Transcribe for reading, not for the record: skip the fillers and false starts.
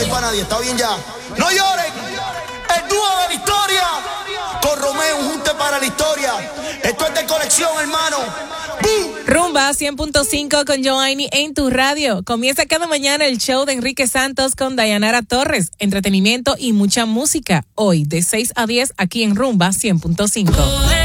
hay para nadie, está bien ya. No lloren, el dúo de la historia, con Romeo, un junte para la historia. Esto es de colección, hermano. Rumba 100.5 con Joanny en tu radio. Comienza cada mañana el show de Enrique Santos con Dayanara Torres. Entretenimiento y mucha música. Hoy de 6 a 10 aquí en Rumba 100.5.